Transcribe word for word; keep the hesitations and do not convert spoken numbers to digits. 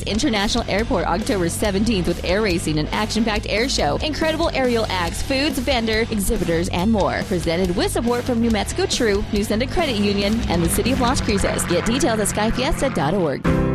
International Airport October seventeenth with air racing and action-packed air show, incredible aerial acts, foods, vendor, exhibitors, and more. Presented with support from New Mexico True, New Senda Credit Union, and the City of Las Cruces. Get details at sky fiesta dot org.